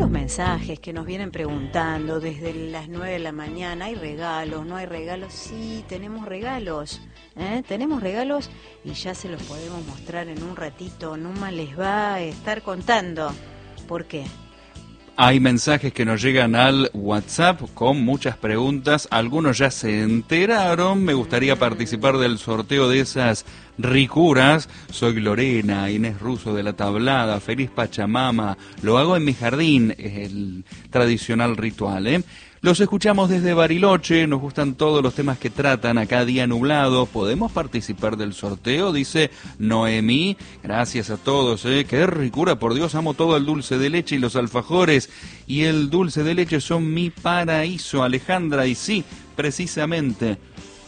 muchos mensajes que nos vienen preguntando desde las 9 de la mañana. ¿Hay regalos? ¿No hay regalos? Sí, tenemos regalos. Tenemos regalos y ya se los podemos mostrar en un ratito. Numa les va a estar contando. ¿Por qué? Hay mensajes que nos llegan al WhatsApp con muchas preguntas. Algunos ya se enteraron. Me gustaría participar del sorteo de esas ricuras. Soy Lorena, Inés Russo de La Tablada. Feliz Pachamama. Lo hago en mi jardín. Es el tradicional ritual, ¿eh? Los escuchamos desde Bariloche, nos gustan todos los temas que tratan, acá día nublado. ¿Podemos participar del sorteo? Dice Noemí. Gracias a todos, qué ricura, por Dios, amo todo el dulce de leche y los alfajores. Y el dulce de leche son mi paraíso, Alejandra. Y sí, precisamente.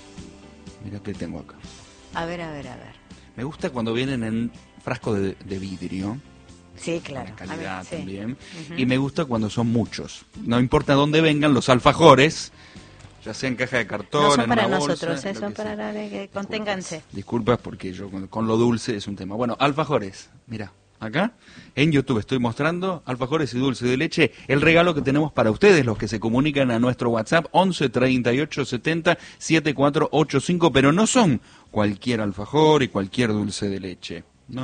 Mira qué tengo acá. A ver. Me gusta cuando vienen en frasco de vidrio. Sí, claro. La calidad sí. también. Y me gusta cuando son muchos. No importa dónde vengan, los alfajores, ya sea en caja de cartón, no son en para una nosotros, bolsa, son para que conténganse. Disculpas porque yo con lo dulce es un tema. Bueno, alfajores, mira, acá en YouTube estoy mostrando alfajores y dulce de leche, el regalo que tenemos para ustedes, los que se comunican a nuestro WhatsApp 11 38 70 7485, pero no son cualquier alfajor y cualquier dulce de leche.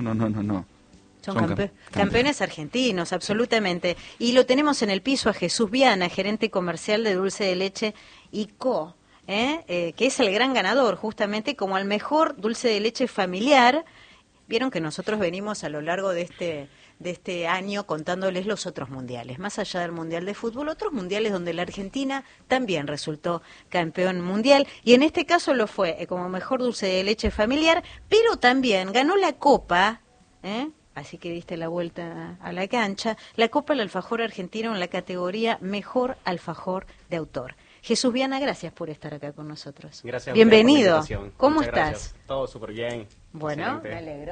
No. Son campeones argentinos, absolutamente. Y lo tenemos en el piso a Jesús Viana, gerente comercial de Dulce de Leche y Co., que es el gran ganador, justamente como el mejor dulce de leche familiar. Vieron que nosotros venimos a lo largo de este año contándoles los otros mundiales, más allá del Mundial de Fútbol, otros mundiales donde la Argentina también resultó campeón mundial, y en este caso lo fue como mejor dulce de leche familiar, pero también ganó la Copa, así que diste la vuelta a la cancha, la Copa del Alfajor Argentino en la categoría Mejor Alfajor de Autor. Jesús Viana, gracias por estar acá con nosotros. Gracias. Bienvenido. Por la invitación. ¿Cómo Muchas estás? Gracias. Todo súper bien. Bueno, Excelente.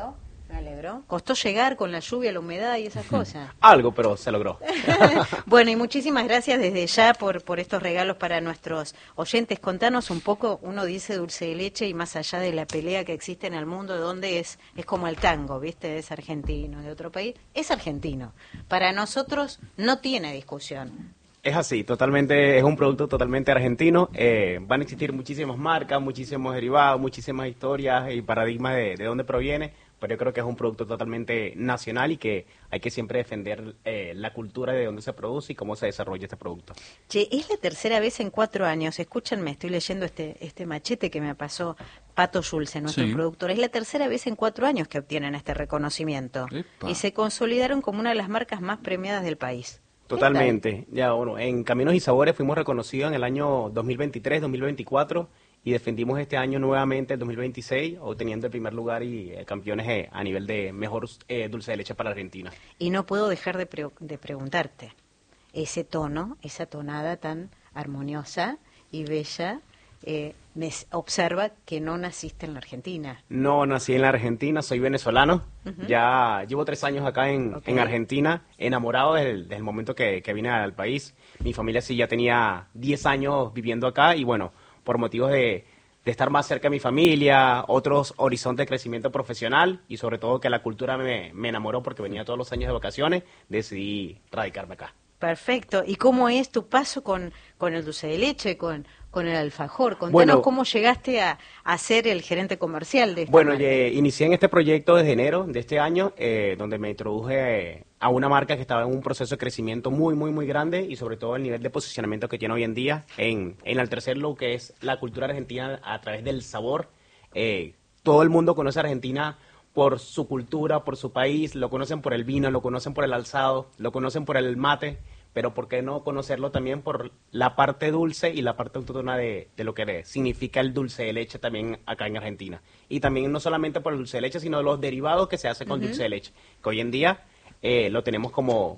me alegró. Costó llegar con la lluvia, la humedad y esas cosas. Algo, pero se logró. Bueno, y muchísimas gracias desde ya por estos regalos para nuestros oyentes. Contanos un poco, uno dice dulce de leche y más allá de la pelea que existe en el mundo, donde es como el tango, ¿viste? Es argentino, de otro país, es argentino. Para nosotros no tiene discusión. Es así, totalmente, es un producto totalmente argentino. Van a existir muchísimas marcas, muchísimos derivados, muchísimas historias y paradigmas de dónde proviene, pero yo creo que es un producto totalmente nacional y que hay que siempre defender la cultura de dónde se produce y cómo se desarrolla este producto. Che, es la tercera vez en 4 años, escúchenme, estoy leyendo este machete que me pasó Pato Schulze, nuestro productor, es la tercera vez en 4 años que obtienen este reconocimiento. Epa. Y se consolidaron como una de las marcas más premiadas del país. Totalmente. Ya, bueno, en Caminos y Sabores fuimos reconocidos en el año 2023, 2024 y defendimos este año nuevamente, el 2026, obteniendo el primer lugar y campeones a nivel de mejor dulce de leche para Argentina. Y no puedo dejar de preguntarte, ese tono, esa tonada tan armoniosa y bella, me observa que no naciste en la Argentina. No nací en la Argentina, soy venezolano. Ya llevo 3 años acá en Argentina, enamorado desde el momento que vine al país. Mi familia sí ya tenía 10 años viviendo acá y bueno, por motivos de estar más cerca de mi familia, otros horizontes de crecimiento profesional y sobre todo que la cultura me enamoró porque venía todos los años de vacaciones, decidí radicarme acá. Perfecto. ¿Y cómo es tu paso con el dulce de leche, con el alfajor? Contanos cómo llegaste a ser el gerente comercial de esta marca. Inicié en este proyecto desde enero de este año, donde me introduje a una marca que estaba en un proceso de crecimiento muy grande y sobre todo el nivel de posicionamiento que tiene hoy en día en el tercer lo que es la cultura argentina a través del sabor. Todo el mundo conoce a Argentina por su cultura, por su país, lo conocen por el vino, lo conocen por el alzado, lo conocen por el mate, pero ¿por qué no conocerlo también por la parte dulce y la parte autóctona de lo que significa el dulce de leche también acá en Argentina? Y también no solamente por el dulce de leche, sino los derivados que se hacen con dulce de leche, que hoy en día lo tenemos como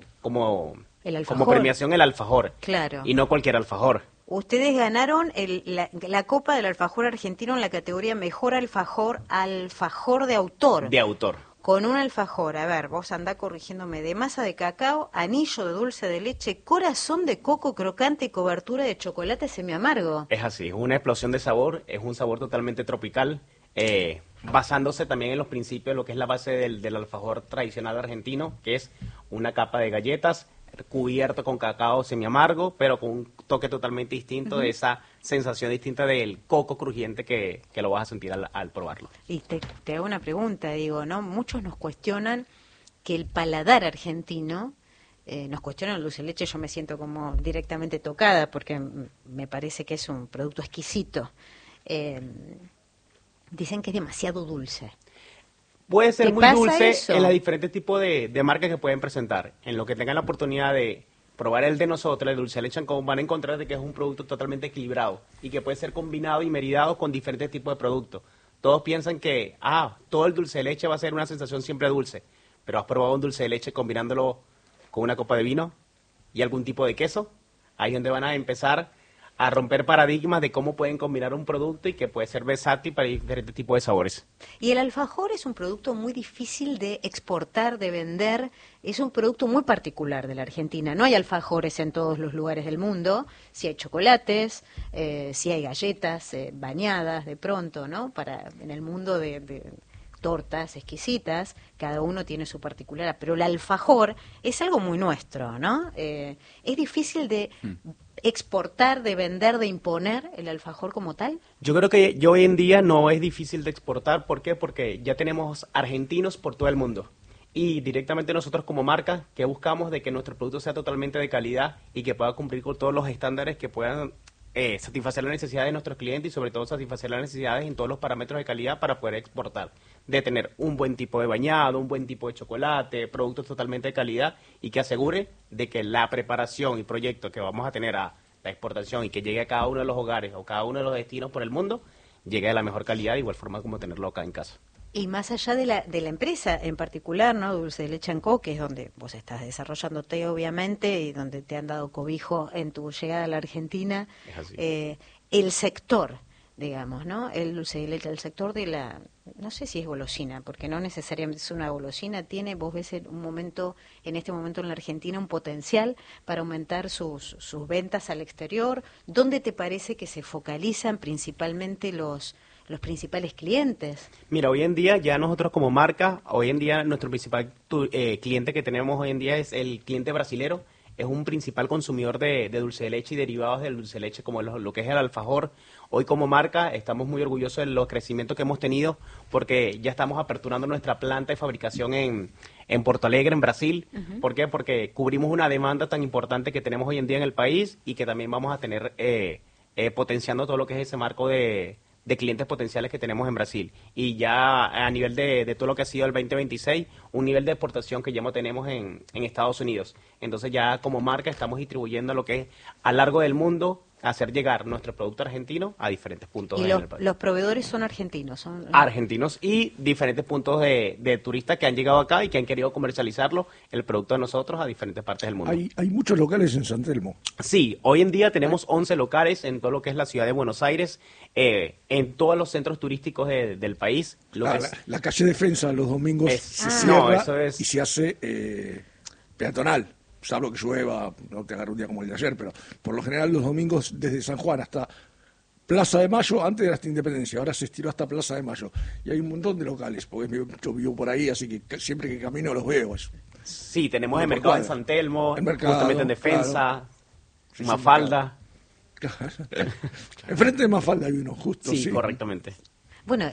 premiación el alfajor, claro. Y no cualquier alfajor. Ustedes ganaron la Copa del Alfajor Argentino en la categoría Mejor Alfajor de Autor. De autor. Con un alfajor, a ver, vos andá corrigiéndome, de masa de cacao, anillo de dulce de leche, corazón de coco crocante y cobertura de chocolate semiamargo. Es así, es una explosión de sabor, es un sabor totalmente tropical, basándose también en los principios de lo que es la base del alfajor tradicional argentino, que es una capa de galletas, cubierto con cacao semi-amargo, pero con un toque totalmente distinto de esa sensación distinta del coco crujiente que lo vas a sentir al probarlo. Y te hago una pregunta, digo, ¿no? Muchos nos cuestionan que el paladar argentino, nos cuestionan el dulce de leche, yo me siento como directamente tocada porque me parece que es un producto exquisito. Dicen que es demasiado dulce. Puede ser ¿Te muy pasa dulce eso? en los diferentes tipos de marcas que pueden presentar. En lo que tengan la oportunidad de probar el de nosotros, el dulce de leche Ancón, van a encontrar de que es un producto totalmente equilibrado y que puede ser combinado y meridado con diferentes tipos de productos. Todos piensan que, todo el dulce de leche va a ser una sensación siempre dulce, pero ¿has probado un dulce de leche combinándolo con una copa de vino y algún tipo de queso? Ahí es donde van a empezar a romper paradigmas de cómo pueden combinar un producto y que puede ser versátil para diferentes tipos de sabores. Y el alfajor es un producto muy difícil de exportar, de vender. Es un producto muy particular de la Argentina. No hay alfajores en todos los lugares del mundo. Sí hay chocolates, sí hay galletas bañadas de pronto, ¿no? En el mundo de tortas exquisitas, cada uno tiene su particular. Pero el alfajor es algo muy nuestro, ¿no? Es difícil de exportar, de vender, de imponer el alfajor como tal. Yo creo que hoy en día no es difícil de exportar. ¿Por qué? Porque ya tenemos argentinos por todo el mundo. Y directamente nosotros como marca, que buscamos de que nuestro producto sea totalmente de calidad y que pueda cumplir con todos los estándares que puedan satisfacer las necesidades de nuestros clientes y sobre todo satisfacer las necesidades en todos los parámetros de calidad para poder exportar. De tener un buen tipo de bañado, un buen tipo de chocolate, productos totalmente de calidad y que asegure de que la preparación y proyecto que vamos a tener a la exportación y que llegue a cada uno de los hogares o cada uno de los destinos por el mundo, llegue de la mejor calidad, de igual forma como tenerlo acá en casa. Y más allá de la empresa en particular, ¿no? Dulce de Leche Ancó, que es donde vos estás desarrollándote obviamente y donde te han dado cobijo en tu llegada a la Argentina, Es así. el sector, digamos, ¿no? El dulce de leche, el sector de la, no sé si es golosina, porque no necesariamente es una golosina, vos ves en este momento en la Argentina un potencial para aumentar sus ventas al exterior. ¿Dónde te parece que se focalizan principalmente los principales clientes? Mira, hoy en día ya nosotros como marca, hoy en día nuestro principal cliente que tenemos hoy en día es el cliente brasilero. Es un principal consumidor de dulce de leche y derivados del dulce de leche como lo que es el alfajor. Hoy como marca estamos muy orgullosos de los crecimientos que hemos tenido porque ya estamos aperturando nuestra planta de fabricación en Porto Alegre, en Brasil. ¿Por qué? Porque cubrimos una demanda tan importante que tenemos hoy en día en el país y que también vamos a tener potenciando todo lo que es ese marco de clientes potenciales que tenemos en Brasil. Y ya a nivel de todo lo que ha sido el 2026, un nivel de exportación que ya no tenemos en Estados Unidos. Entonces ya como marca estamos distribuyendo lo que es a lo largo del mundo, hacer llegar nuestro producto argentino a diferentes puntos Y del país. los proveedores son argentinos. Argentinos y diferentes puntos de turistas que han llegado acá y que han querido comercializarlo, el producto de nosotros, a diferentes partes del mundo. Hay muchos locales en San Telmo. Sí, hoy en día tenemos 11 locales en todo lo que es la ciudad de Buenos Aires, en todos los centros turísticos del país. La calle Defensa los domingos se cierra y se hace peatonal. Salvo que llueva, no te agarre un día como el de ayer, pero por lo general los domingos desde San Juan hasta Plaza de Mayo, antes era hasta Independencia, ahora se estiró hasta Plaza de Mayo. Y hay un montón de locales, porque yo vivo por ahí, así que siempre que camino los veo. Sí, tenemos el mercado en San Telmo, justamente en Defensa, claro. Mafalda. Claro. Enfrente de Mafalda hay uno, justo. Sí, correctamente. Bueno,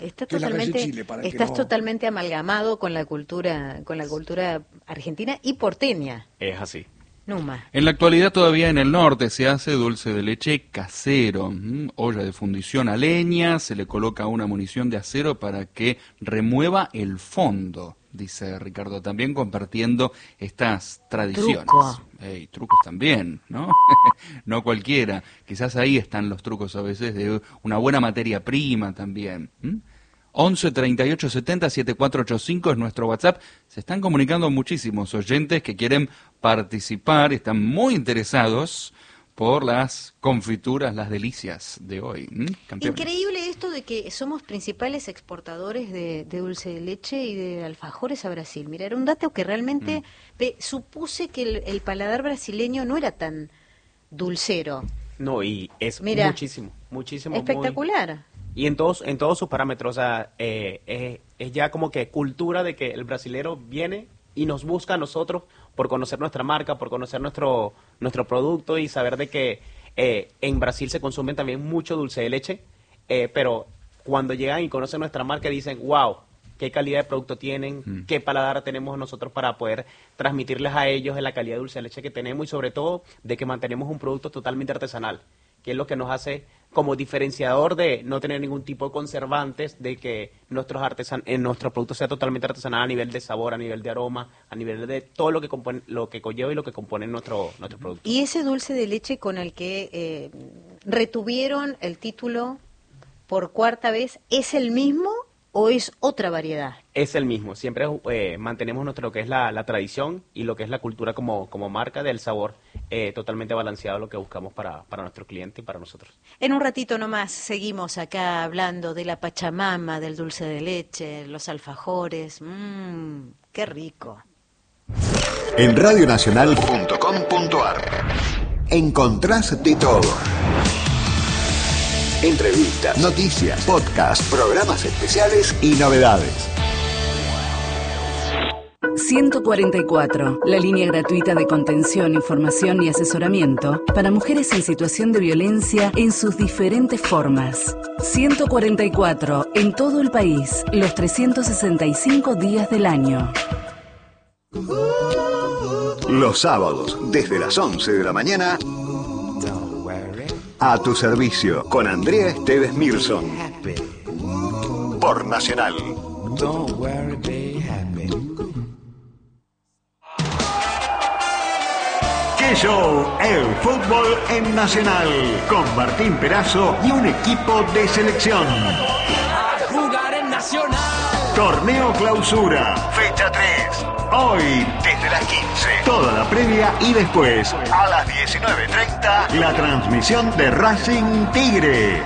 estás totalmente amalgamado con la cultura argentina y porteña. Es así. Numa. En la actualidad todavía en el norte se hace dulce de leche casero, olla de fundición a leña, se le coloca una munición de acero para que remueva el fondo, dice Ricardo, también compartiendo estas tradiciones. Trucos también, ¿no? No cualquiera. Quizás ahí están los trucos a veces de una buena materia prima también. 11 38 70 7485 es nuestro WhatsApp. Se están comunicando muchísimos oyentes que quieren participar, están muy interesados por las confituras, las delicias de hoy. Campeones. Increíble esto de que somos principales exportadores de dulce de leche y de alfajores a Brasil. Mira, era un dato que realmente supuse que el paladar brasileño no era tan dulcero. No, y es muchísimo. Espectacular. Y en todos sus parámetros, o sea, es ya como que cultura de que el brasilero viene y nos busca a nosotros por conocer nuestra marca, por conocer nuestro producto y saber de que en Brasil se consume también mucho dulce de leche, pero cuando llegan y conocen nuestra marca dicen, wow, qué calidad de producto tienen, qué paladar tenemos nosotros para poder transmitirles a ellos de la calidad de dulce de leche que tenemos y sobre todo de que mantenemos un producto totalmente artesanal, que es lo que nos hace como diferenciador de no tener ningún tipo de conservantes, de que nuestro producto sea totalmente artesanal a nivel de sabor, a nivel de aroma, a nivel de todo lo que compone, lo que conlleva y lo que compone nuestro producto. ¿Y ese dulce de leche con el que retuvieron el título por cuarta vez es el mismo o es otra variedad? Es el mismo, siempre mantenemos lo que es la tradición y lo que es la cultura como marca del sabor totalmente balanceado, lo que buscamos para nuestro cliente y para nosotros. En un ratito nomás seguimos acá hablando de la pachamama, del dulce de leche, los alfajores, qué rico. En radionacional.com.ar encontrás de todo. Entrevistas, noticias, podcasts, programas especiales y novedades. 144, la línea gratuita de contención, información y asesoramiento para mujeres en situación de violencia en sus diferentes formas. 144, en todo el país, los 365 días del año. Los sábados, desde las 11 de la mañana, a tu servicio, con Andrea Esteves Mirson. Por Nacional. ¡Qué show! El fútbol en Nacional. Con Martín Perazo y un equipo de selección. Jugar en Nacional. Torneo Clausura. Fecha 3. Hoy, desde las 15, toda la previa y después, a las 19:30, la transmisión de Racing Tigre.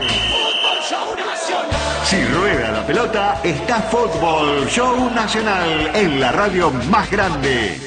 Si rueda la pelota, está Fútbol Show Nacional en la radio más grande.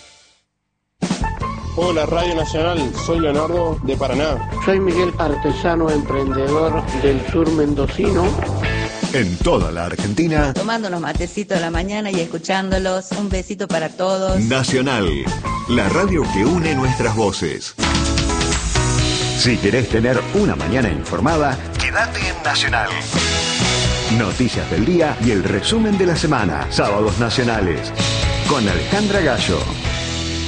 Hola Radio Nacional, soy Leonardo de Paraná. Soy Miguel, artesano emprendedor del sur mendocino. En toda la Argentina, tomando unos matecitos a la mañana y escuchándolos. Un besito para todos. Nacional, la radio que une nuestras voces. Si querés tener una mañana informada, quédate en Nacional. Noticias del día y el resumen de la semana. Sábados nacionales. Con Alejandra Gallo.